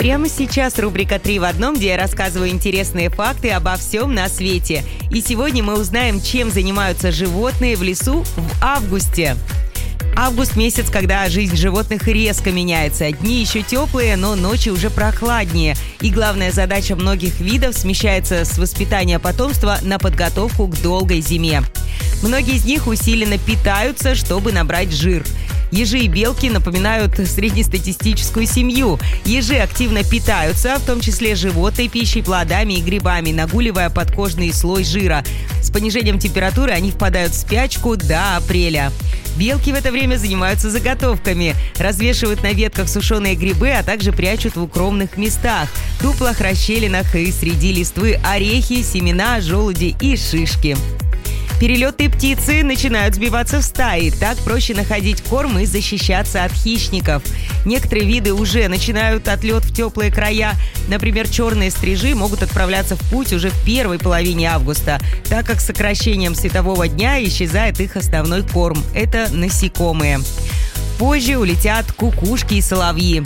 Прямо сейчас рубрика «Три в одном», где я рассказываю интересные факты обо всем на свете. И сегодня мы узнаем, чем занимаются животные в лесу в августе. Август – месяц, когда жизнь животных резко меняется. Дни еще теплые, но ночи уже прохладнее. И главная задача многих видов смещается с воспитания потомства на подготовку к долгой зиме. Многие из них усиленно питаются, чтобы набрать жир. Ежи и белки напоминают среднестатистическую семью. Ежи активно питаются, в том числе животной пищей, плодами и грибами, нагуливая подкожный слой жира. С понижением температуры они впадают в спячку до апреля. Белки в это время занимаются заготовками. Развешивают на ветках сушеные грибы, а также прячут в укромных местах – дуплах, расщелинах и среди листвы орехи, семена, желуди и шишки. Перелетные птицы начинают сбиваться в стаи. Так проще находить корм и защищаться от хищников. Некоторые виды уже начинают отлет в теплые края. Например, черные стрижи могут отправляться в путь уже в первой половине августа, так как с сокращением светового дня исчезает их основной корм – это насекомые. Позже улетят кукушки и соловьи.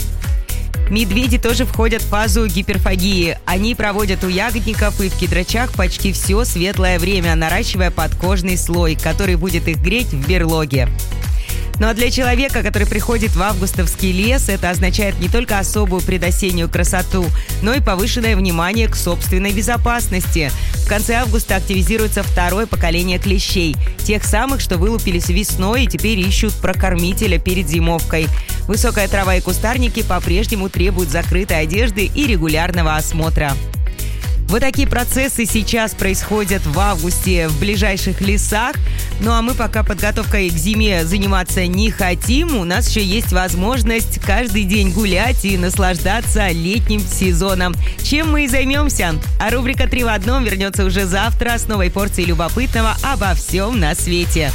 Медведи тоже входят в фазу гиперфагии. Они проводят у ягодников и в кедрачах почти все светлое время, наращивая подкожный слой, который будет их греть в берлоге. Ну а для человека, который приходит в августовский лес, это означает не только особую предосеннюю красоту, но и повышенное внимание к собственной безопасности. В конце августа активизируется второе поколение клещей. Тех самых, что вылупились весной и теперь ищут прокормителя перед зимовкой. Высокая трава и кустарники по-прежнему требуют закрытой одежды и регулярного осмотра. Вот такие процессы сейчас происходят в августе в ближайших лесах. Ну а мы пока подготовкой к зиме заниматься не хотим. У нас еще есть возможность каждый день гулять и наслаждаться летним сезоном. Чем мы и займемся. А рубрика «Три в одном» вернется уже завтра с новой порцией любопытного обо всем на свете.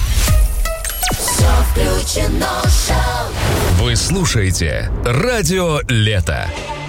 Все включено, шоу. Вы слушаете «Радио Лето».